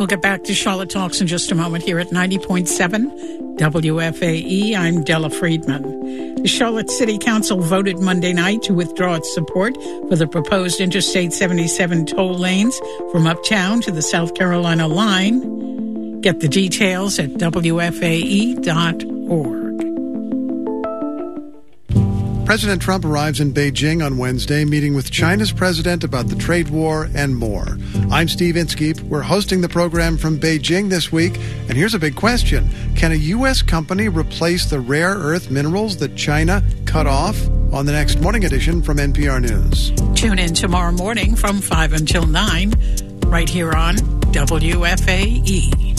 We'll get back to Charlotte Talks in just a moment here at 90.7 WFAE. I'm Della Friedman. The Charlotte City Council voted Monday night to withdraw its support for the proposed Interstate 77 toll lanes from Uptown to the South Carolina line. Get the details at WFAE.org. President Trump arrives in Beijing on Wednesday, meeting with China's president about the trade war and more. I'm Steve Inskeep. We're hosting the program from Beijing this week, and here's a big question. Can a U.S. company replace the rare earth minerals that China cut off? On the next morning edition from NPR News. Tune in tomorrow morning from 5 until 9, right here on WFAE.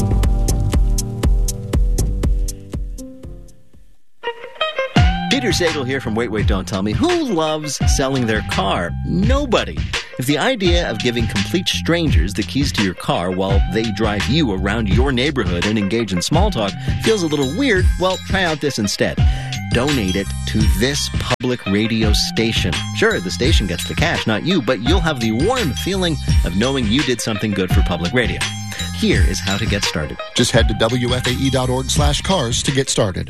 Peter Sagal here from Wait, Wait, Don't Tell Me. Who loves selling their car? Nobody. If the idea of giving complete strangers the keys to your car while they drive you around your neighborhood and engage in small talk feels a little weird, well, try out this instead. Donate it to this public radio station. Sure, the station gets the cash, not you, but you'll have the warm feeling of knowing you did something good for public radio. Here is how to get started. Just head to WFAE.org/cars to get started.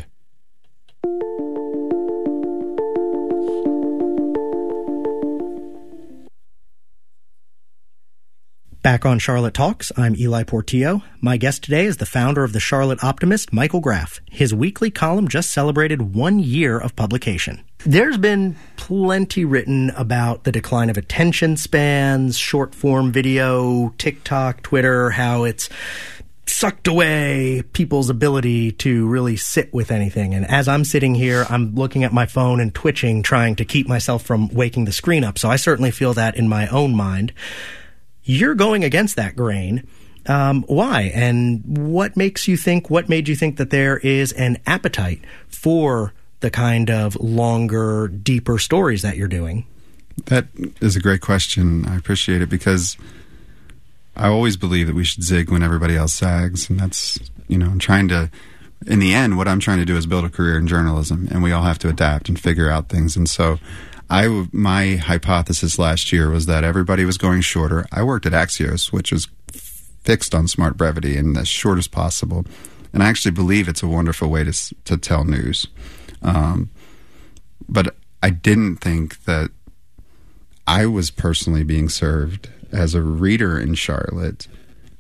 Back on Charlotte Talks, I'm Eli Portillo. My guest today is the founder of the Charlotte Optimist, Michael Graff. His weekly column just celebrated 1 year of publication. There's been plenty written about the decline of attention spans, short-form video, TikTok, Twitter, how it's sucked away people's ability to really sit with anything. And as I'm sitting here, I'm looking at my phone and twitching, trying to keep myself from waking the screen up. So I certainly feel that in my own mind. You're going against that grain. Why? And what made you think that there is an appetite for the kind of longer, deeper stories that you're doing? That is a great question. I appreciate it because I always believe that we should zig when everybody else zags. And that's, I'm trying to, in the end, what I'm trying to do is build a career in journalism, and we all have to adapt and figure out things. And so my hypothesis last year was that everybody was going shorter. I worked at Axios, which was fixed on smart brevity and as short as possible. And I actually believe it's a wonderful way to tell news. But I didn't think that I was personally being served as a reader in Charlotte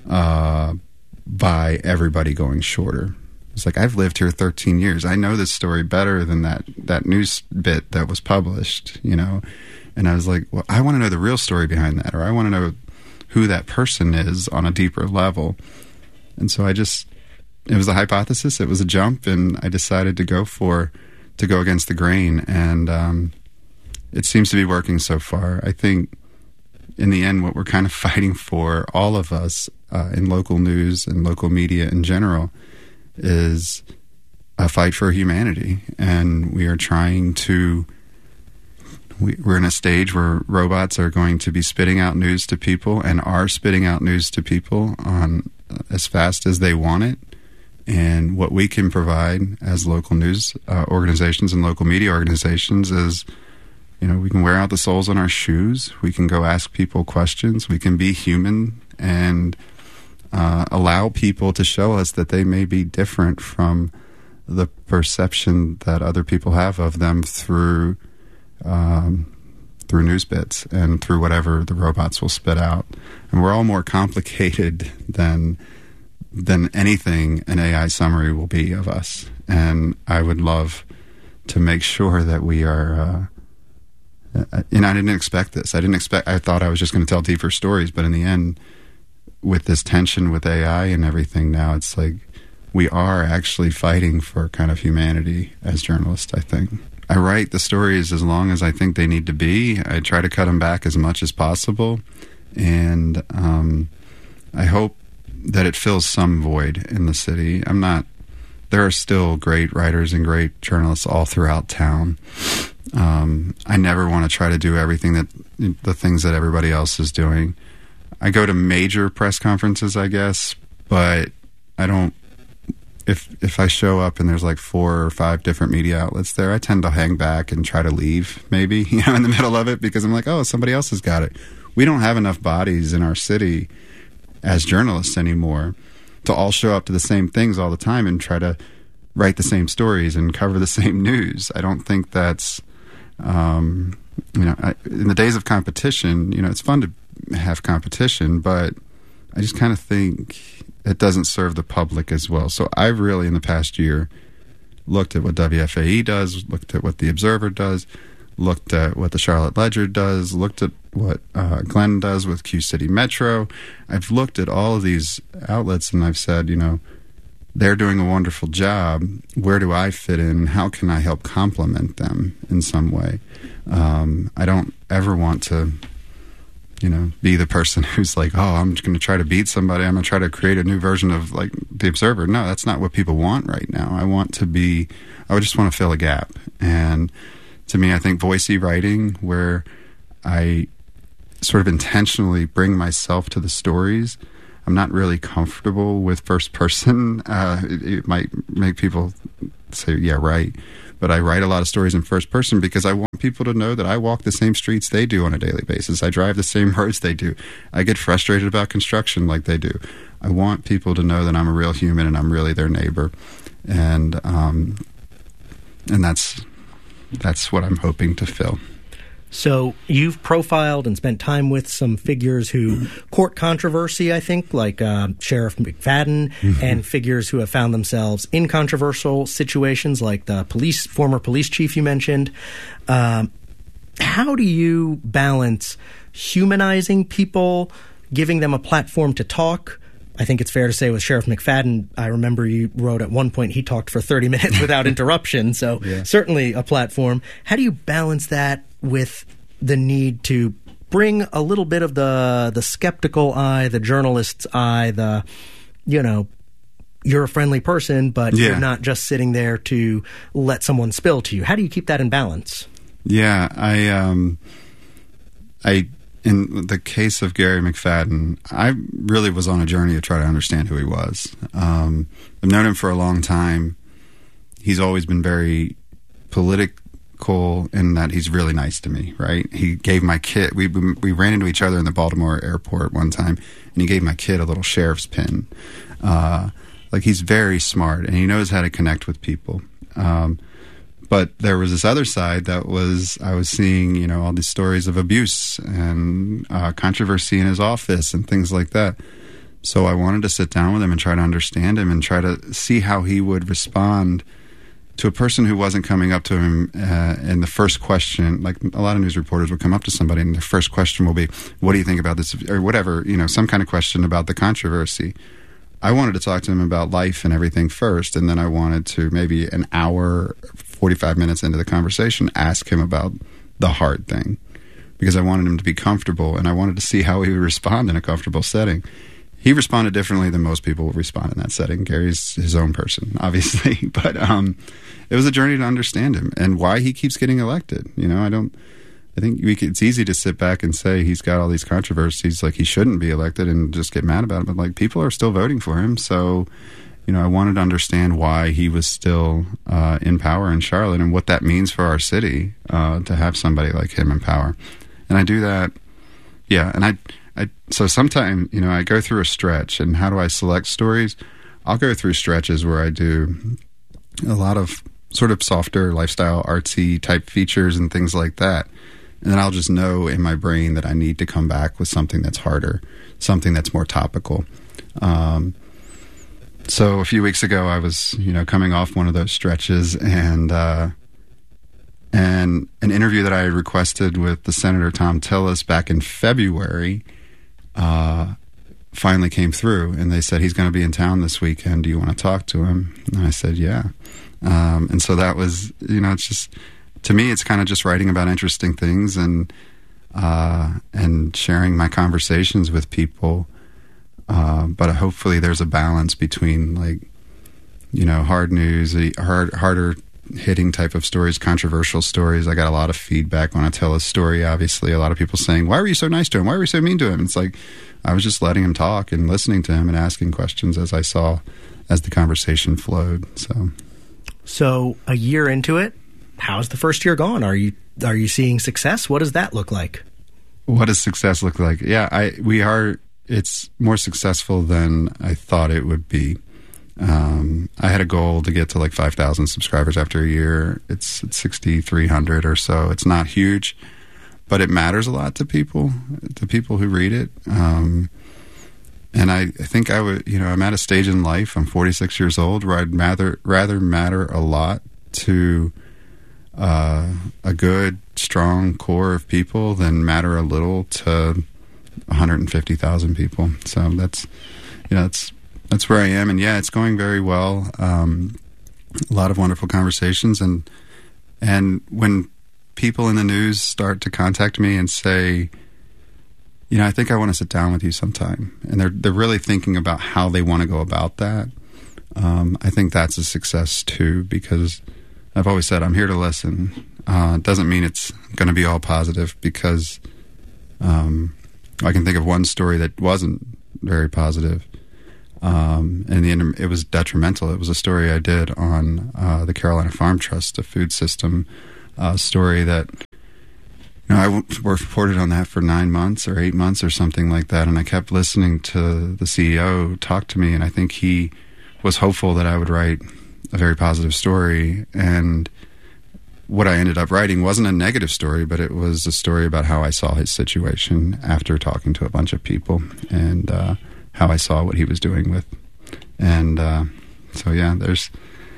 by everybody going shorter. It's like, I've lived here 13 years. I know this story better than that news bit that was published, And I was like, well, I want to know the real story behind that, or I want to know who that person is on a deeper level. And so it was a hypothesis. It was a jump, and I decided to go against the grain. And it seems to be working so far. I think in the end, what we're kind of fighting for, all of us in local news and local media in general, is a fight for humanity. And we are trying to, we're in a stage where robots are going to be spitting out news to people and are spitting out news to people on as fast as they want it. And what we can provide as local news organizations and local media organizations is, we can wear out the soles on our shoes. We can go ask people questions. We can be human and allow people to show us that they may be different from the perception that other people have of them through news bits and through whatever the robots will spit out. And we're all more complicated than anything an AI summary will be of us. And I would love to make sure that we are... I didn't expect this. I thought I was just going to tell deeper stories, but in the end, with this tension with AI and everything now, it's like we are actually fighting for kind of humanity as journalists, I think. I write the stories as long as I think they need to be. I try to cut them back as much as possible, and I hope that it fills some void in the city. There are still great writers and great journalists all throughout town. I never want to try to do everything the things that everybody else is doing. I go to major press conferences, I guess, but I don't. If I show up and there's like 4 or 5 different media outlets there, I tend to hang back and try to leave, maybe, in the middle of it, because I'm like, oh, somebody else has got it. We don't have enough bodies in our city as journalists anymore to all show up to the same things all the time and try to write the same stories and cover the same news. I don't think that's, in the days of competition, it's fun to have competition, but I just kind of think it doesn't serve the public as well. So I've really, in the past year, looked at what WFAE does, looked at what The Observer does, looked at what the Charlotte Ledger does, looked at what Glenn does with Q City Metro. I've looked at all of these outlets and I've said, they're doing a wonderful job. Where do I fit in? How can I help complement them in some way? I don't ever want to, be the person who's like, oh, I'm just going to try to beat somebody. I'm going to try to create a new version of like The Observer. No, that's not what people want right now. I would just want to fill a gap. And to me, I think voicey writing, where I sort of intentionally bring myself to the stories, I'm not really comfortable with first person. It might make people say, yeah, right. But I write a lot of stories in first person because I want people to know that I walk the same streets they do on a daily basis. I drive the same roads they do. I get frustrated about construction like they do. I want people to know that I'm a real human and I'm really their neighbor. And that's what I'm hoping to fill. So you've profiled and spent time with some figures who court controversy, I think, like Sheriff McFadden, and figures who have found themselves in controversial situations, like the former police chief you mentioned. How do you balance humanizing people, giving them a platform to talk? I think it's fair to say with Sheriff McFadden, I remember you wrote at one point he talked for 30 minutes without interruption, so certainly a platform. How do you balance that with the need to bring a little bit of the skeptical eye, the journalist's eye, you're a friendly person, but you're not just sitting there to let someone spill to you. How do you keep that in balance? Yeah, in the case of Gary McFadden, I really was on a journey to try to understand who he was. I've known him for a long time. He's always been very political in that he's really nice to me, right? He gave my kid, we ran into each other in the Baltimore airport one time, and he gave my kid a little sheriff's pin. He's very smart, and he knows how to connect with people. But there was this other side I was seeing, all these stories of abuse and controversy in his office and things like that. So I wanted to sit down with him and try to understand him and try to see how he would respond to a person who wasn't coming up to him and the first question, like a lot of news reporters would come up to somebody and their first question will be, what do you think about this? Or whatever, some kind of question about the controversy. I wanted to talk to him about life and everything first, and then I wanted to maybe an hour, 45 minutes into the conversation, ask him about the hard thing, because I wanted him to be comfortable, and I wanted to see how he would respond in a comfortable setting. He responded differently than most people would respond in that setting. Gary's his own person, obviously, but it was a journey to understand him and why he keeps getting elected. I think it's easy to sit back and say he's got all these controversies, like he shouldn't be elected, and just get mad about it. But people are still voting for him. So, I wanted to understand why he was still in power in Charlotte and what that means for our city to have somebody like him in power. And I do that. Yeah. And so sometimes, I go through a stretch, and how do I select stories? I'll go through stretches where I do a lot of sort of softer lifestyle, artsy type features and things like that. And then I'll just know in my brain that I need to come back with something that's harder, something that's more topical. So a few weeks ago, I was, coming off one of those stretches, and an interview that I had requested with the Senator Thom Tillis back in February finally came through, and they said, he's going to be in town this weekend. Do you want to talk to him? And I said, yeah. And so that was, it's just... To me, it's kind of just writing about interesting things and sharing my conversations with people. But hopefully there's a balance between, hard news, harder hitting type of stories, controversial stories. I got a lot of feedback when I tell a story, obviously. A lot of people saying, why were you so nice to him? Why were you so mean to him? It's like I was just letting him talk and listening to him and asking questions as the conversation flowed. So a year into it, how's the first year gone? Are you seeing success? What does that look like? What does success look like? Yeah, we are it's more successful than I thought it would be. I had a goal to get to like 5,000 subscribers after a year. It's 6,300 or so. It's not huge, but it matters a lot to people who read it. And I think I would, I'm at a stage in life, I'm 46 years old, where I'd rather matter a lot to a good, strong core of people than matter a little to 150,000 people. So that's where I am, and it's going very well. A lot of wonderful conversations, and when people in the news start to contact me and say, I think I want to sit down with you sometime, and they're really thinking about how they want to go about that. I think that's a success too, because I've always said I'm here to listen. It doesn't mean it's going to be all positive, because I can think of one story that wasn't very positive. And it was detrimental. It was a story I did on the Carolina Farm Trust, a food system story that, I reported on that for 9 months or 8 months or something like that, and I kept listening to the CEO talk to me, and I think he was hopeful that I would write a very positive story, and what I ended up writing wasn't a negative story, but it was a story about how I saw his situation after talking to a bunch of people, and how I saw what he was doing with. And there's...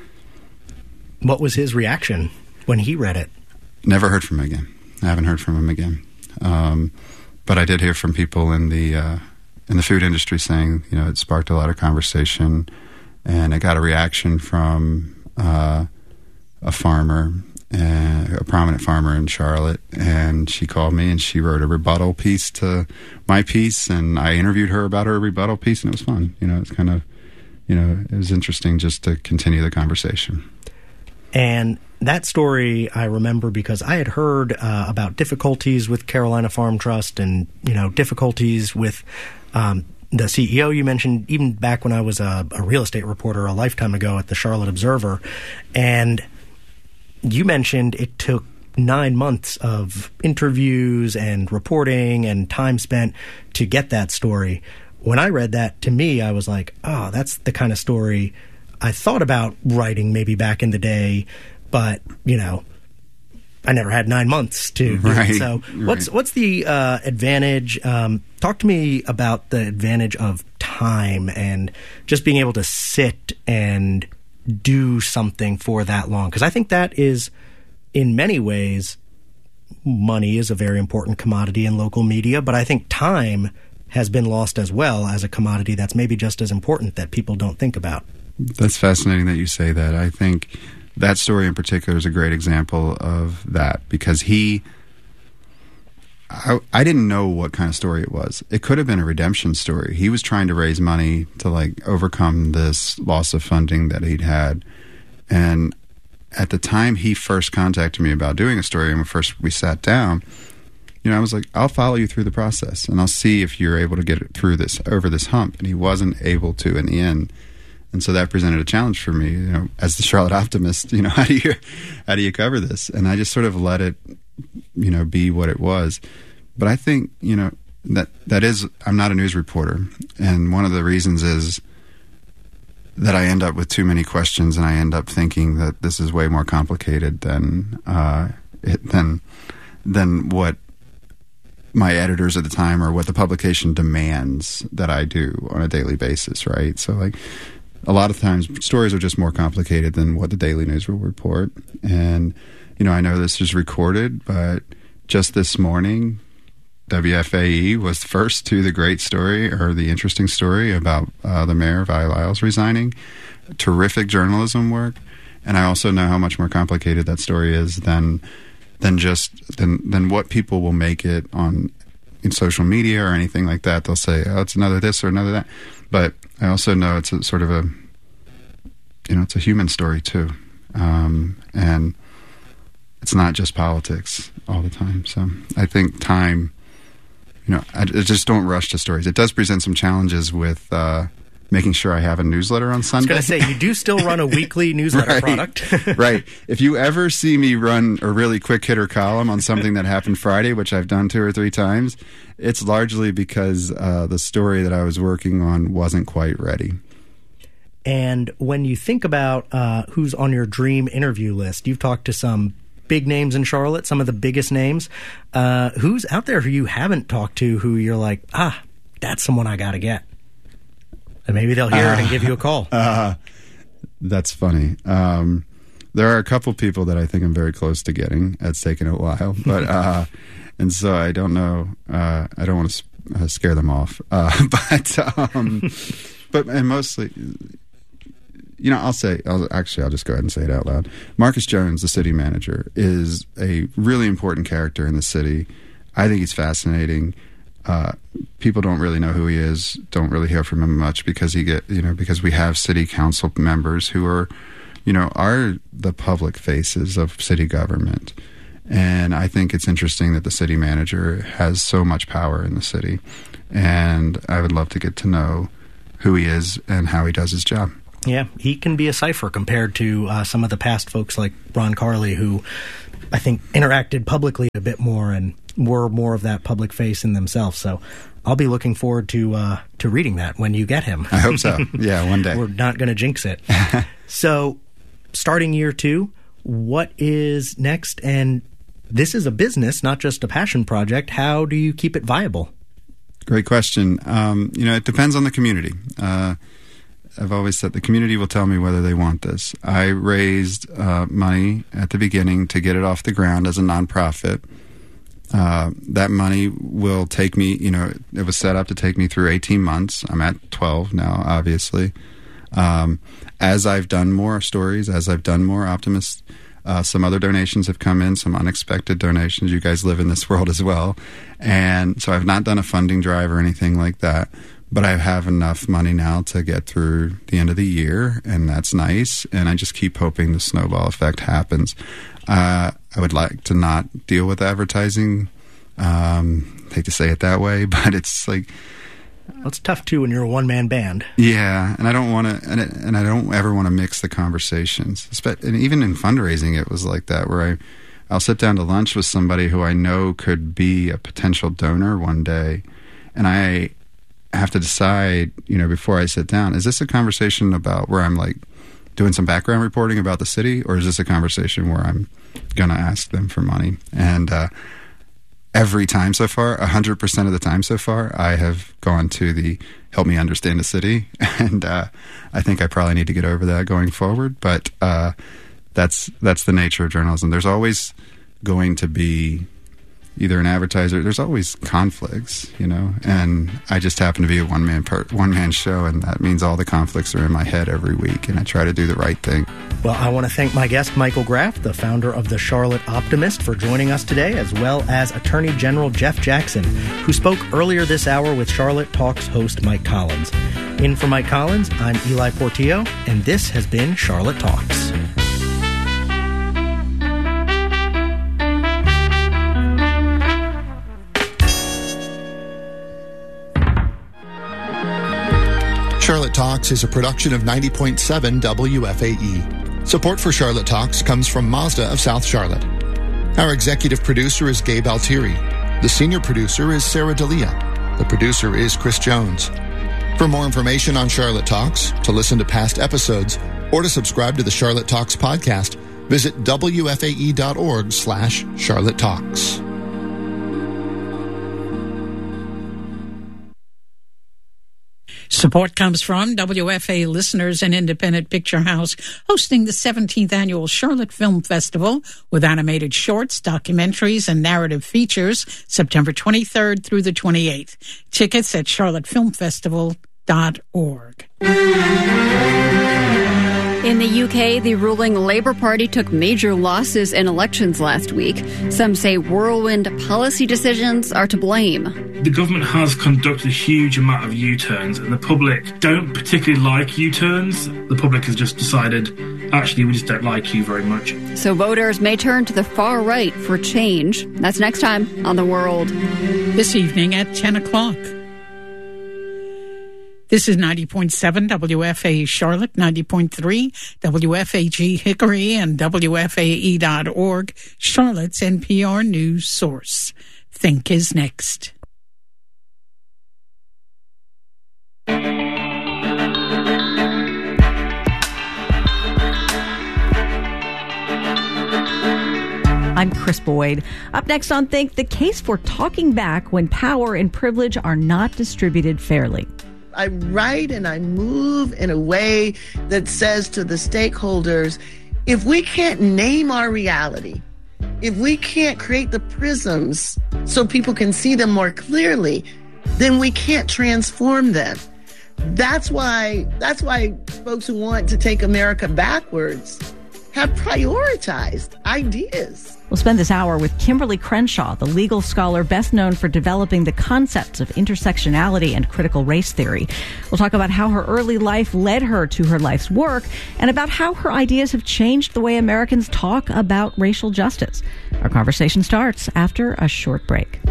What was his reaction when he read it? Never heard from him again. I haven't heard from him again. But I did hear from people in the food industry saying, it sparked a lot of conversation, and it got a reaction from a farmer, a prominent farmer in Charlotte, and she called me and she wrote a rebuttal piece to my piece, and I interviewed her about her rebuttal piece, and it was fun. It's kind of, it was interesting just to continue the conversation. And that story I remember because I had heard about difficulties with Carolina Farm Trust and, difficulties with the CEO you mentioned, even back when I was a real estate reporter a lifetime ago at the Charlotte Observer. And you mentioned it took 9 months of interviews and reporting and time spent to get that story. When I read that, to me, I was like, oh, that's the kind of story I thought about writing maybe back in the day, but, I never had 9 months to do it. So what's the advantage? Talk to me about the advantage of time and just being able to sit and do something for that long. Because I think that is, in many ways, money is a very important commodity in local media, but I think time has been lost as well as a commodity that's maybe just as important that people don't think about. That's fascinating that you say that. I think that story in particular is a great example of that, because I didn't know what kind of story it was. It could have been a redemption story. He was trying to raise money to overcome this loss of funding that he'd had. And at the time he first contacted me about doing a story, and first we sat down, I was like, I'll follow you through the process and I'll see if you're able to get it through over this hump. And he wasn't able to in the end. And so that presented a challenge for me, as the Charlotte Optimist, how do you cover this? And I just sort of let it, be what it was. But I think, that is, I'm not a news reporter. And one of the reasons is that I end up with too many questions, and I end up thinking that this is way more complicated than what my editors at the time or what the publication demands that I do on a daily basis, right? So a lot of times stories are just more complicated than what the Daily News will report. And, I know this is recorded, but just this morning, WFAE was first to the great story, or the interesting story about the mayor, Vi Lyles, resigning. Terrific journalism work. And I also know how much more complicated that story is than what people will make it in social media or anything like that. They'll say, oh, it's another this or another that. But I also know it's a sort of it's a human story too. And it's not just politics all the time. So I think time, I just don't rush to stories. It does present some challenges with making sure I have a newsletter on Sunday. I was going to say, you do still run a weekly newsletter product. Right. If you ever see me run a really quick hitter column on something that happened Friday, which I've done 2 or 3 times, it's largely because the story that I was working on wasn't quite ready. And when you think about who's on your dream interview list, you've talked to some big names in Charlotte, some of the biggest names. Who's out there who you haven't talked to who you're like, that's someone I got to get? And maybe they'll hear it and give you a call. That's funny. There are a couple people that I think I'm very close to getting. It's taken a while, but and so I don't know. I don't want to scare them off, but mostly, I'll just go ahead and say it out loud. Marcus Jones, the city manager, is a really important character in the city. I think he's fascinating. People don't really know who he is, don't really hear from him much because because we have city council members who are the public faces of city government. And I think it's interesting that the city manager has so much power in the city. And I would love to get to know who he is and how he does his job. Yeah, he can be a cipher compared to some of the past folks like Ron Carley, who I think interacted publicly a bit more and were more of that public face in themselves. So I'll be looking forward to reading that when you get him. I hope so. Yeah, one day. We're not going to jinx it. So starting year 2, what is next? And this is a business, not just a passion project. How do you keep it viable? Great question. It depends on the community. I've always said the community will tell me whether they want this. I raised money at the beginning to get it off the ground as a nonprofit. That money will take me, it was set up to take me through 18 months. I'm at 12 now, obviously. As I've done more stories, as I've done more Optimist, some other donations have come in, some unexpected donations. You guys live in this world as well. And so I've not done a funding drive or anything like that. But I have enough money now to get through the end of the year, and that's nice. And I just keep hoping the snowball effect happens. I would like to not deal with advertising. Hate to say it that way, but it's like... Well, it's tough, too, when you're a one-man band. Yeah, and I don't want to... And I don't ever want to mix the conversations. And even in fundraising, it was like that, where I'll sit down to lunch with somebody who I know could be a potential donor one day, and I have to decide, before I sit down, is this a conversation about where I'm like doing some background reporting about the city, or is this a conversation where I'm going to ask them for money? And every time so far, 100% of the time so far, I have gone to the help me understand the city. And I think I probably need to get over that going forward. But that's the nature of journalism. There's always going to be either an advertiser, there's always conflicts, and I just happen to be a one-man show, and that means all the conflicts are in my head every week, and I try to do the right thing. Well, I want to thank my guest, Michael Graff, the founder of the Charlotte Optimist, for joining us today, as well as Attorney General Jeff Jackson, who spoke earlier this hour with Charlotte Talks host Mike Collins. In for Mike Collins, I'm Eli Portillo, and this has been Charlotte Talks. Charlotte Talks is a production of 90.7 WFAE. Support for Charlotte Talks comes from Mazda of South Charlotte. Our executive producer is Gabe Altieri. The senior producer is Sarah D'Elia. The producer is Chris Jones. For more information on Charlotte Talks, to listen to past episodes, or to subscribe to the Charlotte Talks podcast, visit WFAE.org/Charlotte Talks. Support comes from WFA listeners and Independent Picture House, hosting the 17th Annual Charlotte Film Festival with animated shorts, documentaries, and narrative features, September 23rd through the 28th. Tickets at charlottefilmfestival.org. In the UK, the ruling Labour Party took major losses in elections last week. Some say whirlwind policy decisions are to blame. The government has conducted a huge amount of U-turns, and the public don't particularly like U-turns. The public has just decided, actually, we just don't like you very much. So voters may turn to the far right for change. That's next time on The World. This evening at 10 o'clock. This is 90.7 WFAE Charlotte, 90.3 WFAG Hickory, and WFAE.org, Charlotte's NPR news source. Think is next. I'm Chris Boyd. Up next on Think, the case for talking back when power and privilege are not distributed fairly. I write and I move in a way that says to the stakeholders, if we can't name our reality, if we can't create the prisms so people can see them more clearly, then we can't transform them. That's why folks who want to take America backwards have prioritized ideas. We'll spend this hour with Kimberly Crenshaw, the legal scholar best known for developing the concepts of intersectionality and critical race theory. We'll talk about how her early life led her to her life's work and about how her ideas have changed the way Americans talk about racial justice. Our conversation starts after a short break.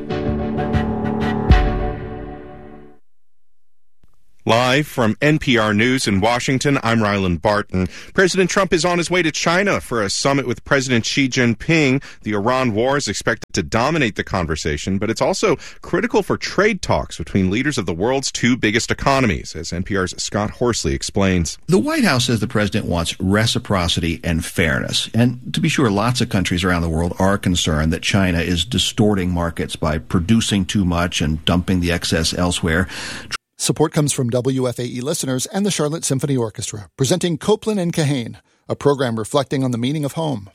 Live from NPR News in Washington, I'm Ryland Barton. President Trump is on his way to China for a summit with President Xi Jinping. The Iran war is expected to dominate the conversation, but it's also critical for trade talks between leaders of the world's two biggest economies, as NPR's Scott Horsley explains. The White House says the president wants reciprocity and fairness. And to be sure, lots of countries around the world are concerned that China is distorting markets by producing too much and dumping the excess elsewhere. Support comes from WFAE listeners and the Charlotte Symphony Orchestra, presenting Copeland and Kahane, a program reflecting on the meaning of home.